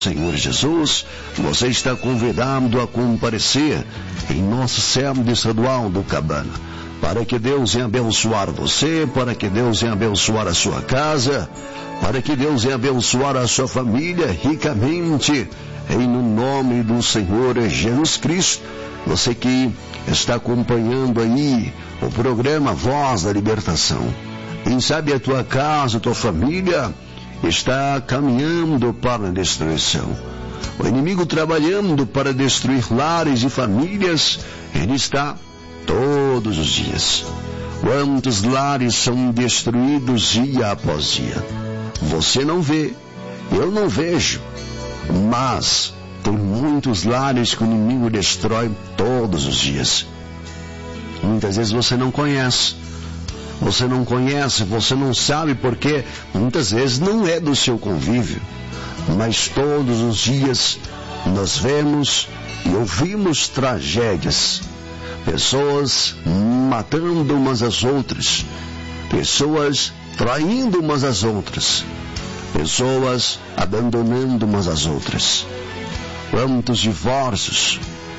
Senhor Jesus, você está convidado a comparecer em nosso SEMD estadual do Cabana, para que Deus venha abençoar você, para que Deus venha abençoar a sua casa, para que Deus venha abençoar a sua família ricamente, em nome do Senhor Jesus Cristo. Você que está acompanhando aí o programa Voz da Libertação, quem sabe a tua casa, a tua família está caminhando para a destruição. O inimigo trabalhando para destruir lares e famílias, ele está todos os dias. Quantos lares são destruídos dia após dia? Você não vê, eu não vejo, mas tem muitos lares que o inimigo destrói todos os dias. Muitas vezes você não conhece. Você não sabe porque muitas vezes não é do seu convívio. Mas todos os dias nós vemos e ouvimos tragédias. Pessoas matando umas às outras. Pessoas traindo umas às outras. Pessoas abandonando umas às outras. Quantos divórcios.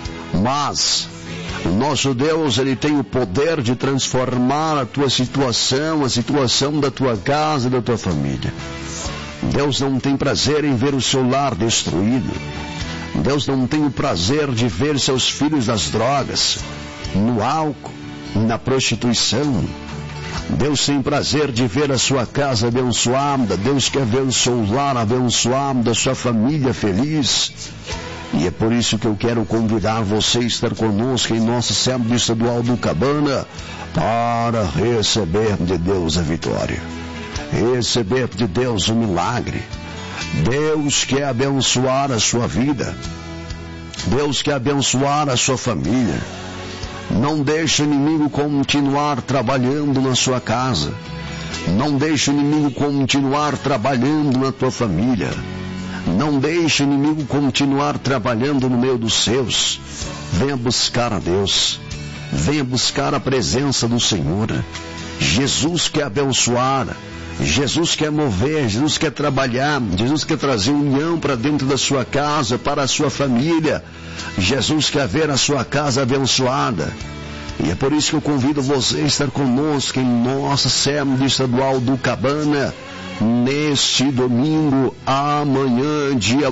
Mas o nosso Deus, ele tem o poder de transformar a tua situação, a situação da tua casa e da tua família. Deus não tem prazer em ver o seu lar destruído. Deus não tem o prazer de ver seus filhos nas drogas, no álcool, na prostituição. Deus tem prazer de ver a sua casa abençoada. Deus quer ver o seu lar abençoado, a sua família feliz. E é por isso que eu quero convidar você a estar conosco em nosso SEMD estadual do Cabana para receber de Deus a vitória, receber de Deus o milagre. Deus quer abençoar a sua vida, Deus quer abençoar a sua família. Não deixe o inimigo continuar trabalhando na sua casa, não deixe o inimigo continuar trabalhando na tua família. Não deixe o inimigo continuar trabalhando no meio dos seus. Venha buscar a Deus. Venha buscar a presença do Senhor. Jesus quer abençoar. Jesus quer mover. Jesus quer trabalhar. Jesus quer trazer união para dentro da sua casa, para a sua família. Jesus quer ver a sua casa abençoada. E é por isso que eu convido você a estar conosco em nossa SEMD estadual do Cabana, neste domingo, amanhã, dia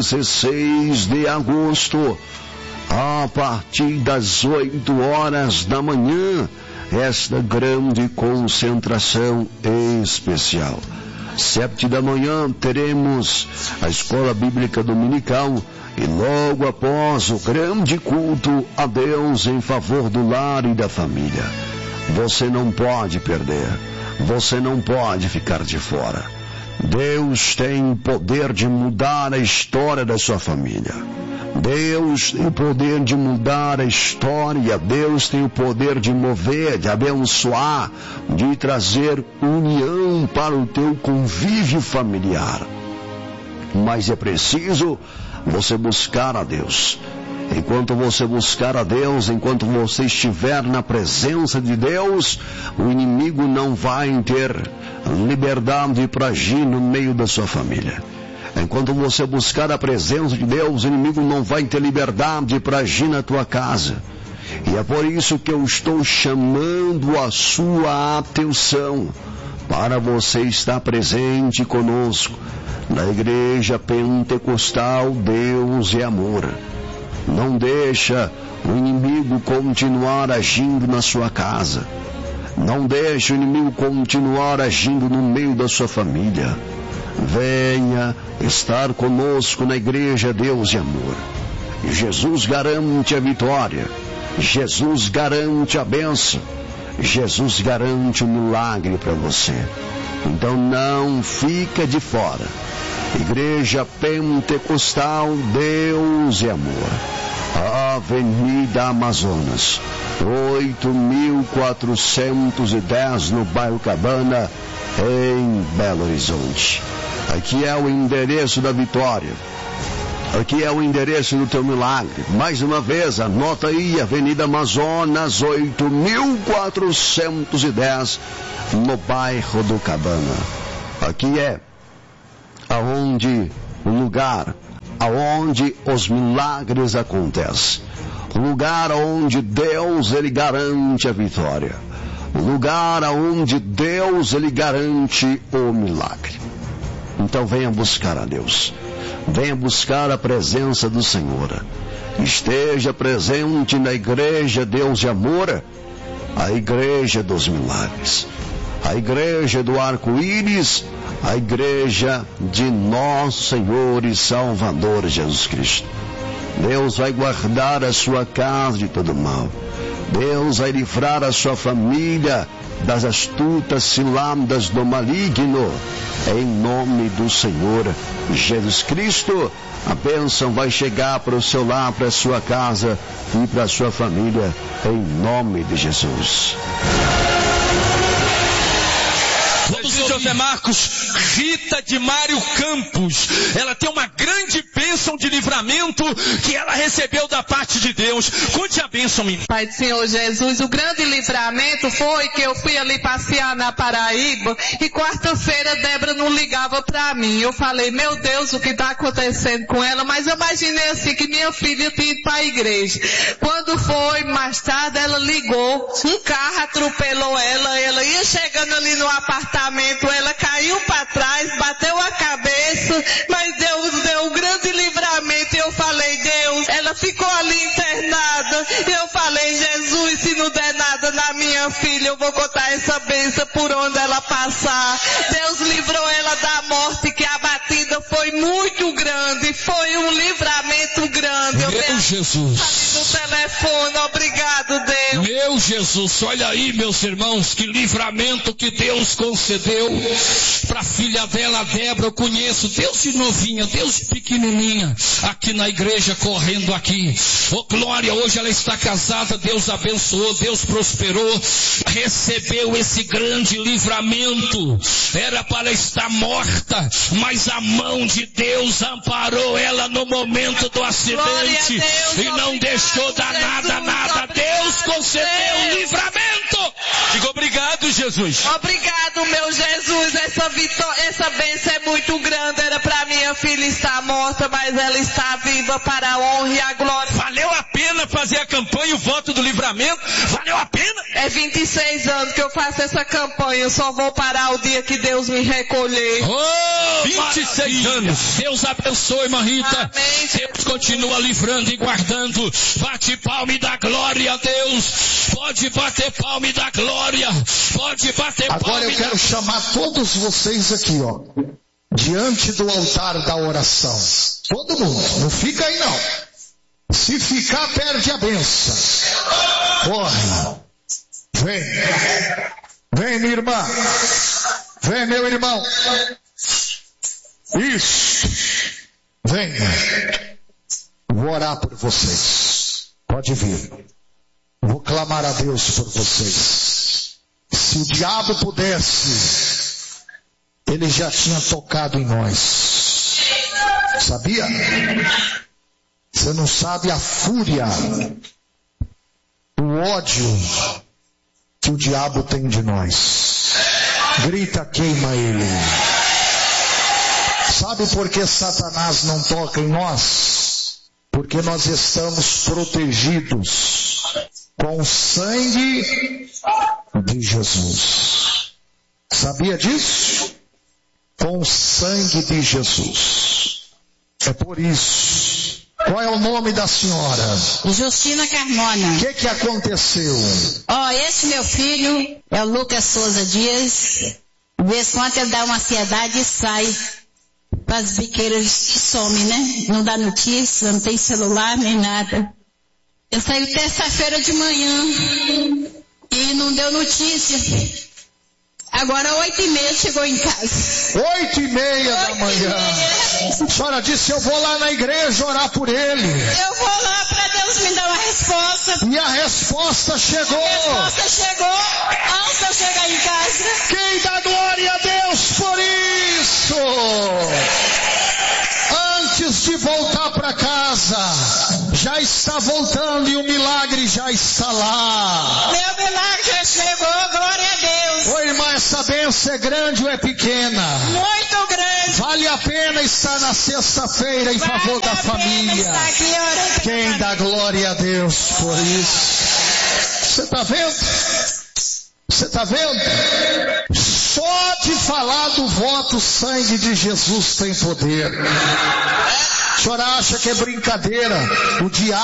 16 de agosto, a partir das 8 horas da manhã, esta grande concentração especial. 7 da manhã teremos a Escola Bíblica Dominical e logo após o grande culto a Deus em favor do lar e da família. Você não pode perder. Você não pode ficar de fora. Deus tem o poder de mudar a história da sua família. Deus tem o poder de mudar a história. Deus tem o poder de mover, de abençoar, de trazer união para o teu convívio familiar. Mas é preciso você buscar a Deus. Enquanto você buscar a Deus, enquanto você estiver na presença de Deus, o inimigo não vai ter liberdade para agir no meio da sua família. Enquanto você buscar a presença de Deus, o inimigo não vai ter liberdade para agir na tua casa. E é por isso que eu estou chamando a sua atenção para você estar presente conosco na Igreja Pentecostal Deus é Amor. Não deixa o inimigo continuar agindo na sua casa. Não deixa o inimigo continuar agindo no meio da sua família. Venha estar conosco na Igreja Deus e Amor. Jesus garante a vitória. Jesus garante a bênção. Jesus garante o milagre para você. Então não fica de fora. Igreja Pentecostal Deus e Amor, Avenida Amazonas, 8.410 no bairro Cabana, em Belo Horizonte. Aqui é o endereço da vitória. Aqui é o endereço do teu milagre. Mais uma vez, anota aí, Avenida Amazonas, 8.410 no bairro do Cabana. Aqui é aonde o lugar aonde os milagres acontecem. Lugar onde Deus, Ele garante a vitória. Lugar onde Deus, Ele garante o milagre. Então venha buscar a Deus. Venha buscar a presença do Senhor. Esteja presente na igreja Deus de Amor, a igreja dos milagres, a igreja do arco-íris, a igreja de nosso Senhor e Salvador Jesus Cristo. Deus vai guardar a sua casa de todo mal. Deus vai livrar a sua família das astutas ciladas do maligno. Em nome do Senhor Jesus Cristo, a bênção vai chegar para o seu lar, para a sua casa e para a sua família, em nome de Jesus. José Marcos, Rita de Mário Campos, ela tem uma grande bênção de livramento que ela recebeu da parte de Deus. Conte a bênção, menina. Pai do Senhor Jesus, o grande livramento foi que eu fui ali passear na Paraíba e quarta-feira Débora não ligava pra mim. Eu falei, meu Deus, o que tá acontecendo com ela? Mas eu imaginei assim que minha filha tinha ido pra igreja. Quando foi, mais tarde, ela ligou, um carro atropelou ela ia chegando ali no apartamento, ela caiu para trás, bateu a cabeça, mas Deus deu um grande livramento. E eu falei, Deus, ela ficou ali internada. E eu falei, Jesus, se não der nada na minha filha, eu vou contar essa bênção por onde ela passar. Deus livrou ela da morte, que a batida foi muito grande, foi um livramento grande. Meu Jesus. No telefone, obrigado, Deus. Meu Jesus, olha aí, meus irmãos, que livramento que Deus concedeu para a filha dela, Débora. Eu conheço, Deus de novinha, Deus de pequenininha, aqui na igreja, correndo aqui. Oh glória, hoje ela está casada, Deus abençoou, Deus prosperou, recebeu esse grande livramento. Era para estar morta, mas a mão de Deus amparou ela no momento do acidente, Deus, e não deixou dar nada. Deus concedeu um livramento. Diga obrigado, Jesus. Obrigado, meu Jesus. Essa bênção é muito grande. Era para minha filha estar morta, mas ela está viva para a honra e a glória. Valeu a pena fazer a campanha, o voto do livramento? Valeu a pena? É 26 anos que eu faço essa campanha. Eu só vou parar o dia que Deus me recolher. Oh, 26 anos. Deus abençoe, irmã Rita. Amém. Deus continua livrando e guardando. Bate palma e dá glória a Deus. Pode bater palma e dar glória. Pode bater palma. Agora eu quero chamar todos vocês aqui, ó, diante do altar da oração. Todo mundo, não fica aí não. Se ficar, perde a bênção. Corre. Vem, minha irmã. Vem, meu irmão. Isso. Venha. Vou orar por vocês. Pode vir. Vou clamar a Deus por vocês. Se o diabo pudesse, ele já tinha tocado em nós. Sabia? Você não sabe a fúria, o ódio que o diabo tem de nós. Grita, queima ele. Sabe por que Satanás não toca em nós? Porque nós estamos protegidos com o sangue de Jesus. Sabia disso? Com o sangue de Jesus. É por isso. Qual é o nome da senhora? Justina Carmona. O que aconteceu? Esse meu filho é o Lucas Souza Dias. De vez em quando ele dá uma ansiedade e sai para as biqueiras e some, né? Não dá notícia, não tem celular nem nada. Eu saí terça-feira de manhã e não deu notícia. Agora 8h30 chegou em casa. 8h30 da manhã. A senhora disse, eu vou lá na igreja orar por ele. Eu vou lá para Deus me dar uma resposta. E a resposta chegou. A resposta chegou antes de eu chegar em casa. Quem dá glória a Deus por isso? Antes de voltar para casa, já está voltando e o milagre já está lá. Meu milagre já chegou, glória a Deus. Ô irmã, essa bênção é grande ou é pequena? Muito grande. Vale a pena estar na sexta-feira em favor da família. Quem dá glória a Deus por isso? Você está vendo? Você está vendo? Só de falar do voto, o sangue de Jesus tem poder. A senhora acha que é brincadeira? O diabo